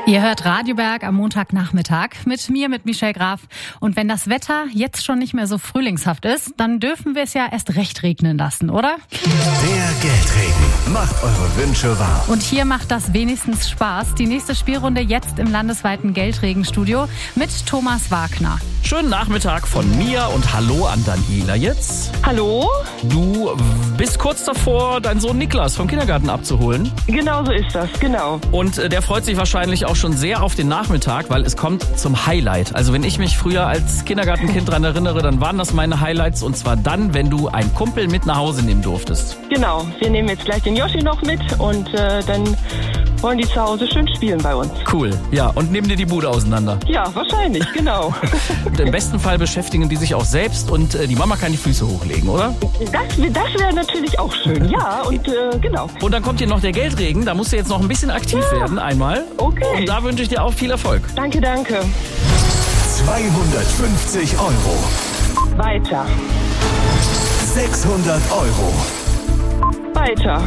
Ihr hört Radio Berg am Montagnachmittag mit mir, mit Michelle Graf. Und wenn das Wetter jetzt schon nicht mehr so frühlingshaft ist, dann dürfen wir es ja erst recht regnen lassen, oder? Der Geldregen macht eure Wünsche wahr. Und hier macht das wenigstens Spaß. Die nächste Spielrunde jetzt im landesweiten Geldregenstudio mit Thomas Wagner. Schönen Nachmittag von mir und hallo an Daniela jetzt. Hallo? Du bist kurz davor, deinen Sohn Niklas vom Kindergarten abzuholen. Genau so ist das, genau. Und der freut sich wahrscheinlich auch schon sehr auf den Nachmittag, weil es kommt zum Highlight. Also wenn ich mich früher als Kindergartenkind daran erinnere, dann waren das meine Highlights. Und zwar dann, wenn du einen Kumpel mit nach Hause nehmen durftest. Genau, wir nehmen jetzt gleich den Yoshi noch mit und dann wollen die zu Hause schön spielen bei uns. Cool, ja. Und nehmen dir die Bude auseinander. Ja, wahrscheinlich, genau. Und im besten Fall beschäftigen die sich auch selbst und die Mama kann die Füße hochlegen, oder? Das wäre natürlich auch schön, ja, und genau. Und dann kommt hier noch der Geldregen, da musst du jetzt noch ein bisschen aktiv werden, einmal. Okay. Und da wünsche ich dir auch viel Erfolg. Danke. 250 Euro. Weiter. 600 Euro. Weiter.